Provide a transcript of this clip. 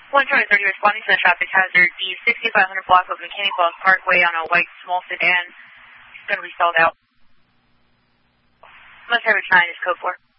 130 responding to the traffic hazard. The 6500 block of Mechanic Wells Parkway on a white small sedan is going to be sold out. Must have 9 is code 4.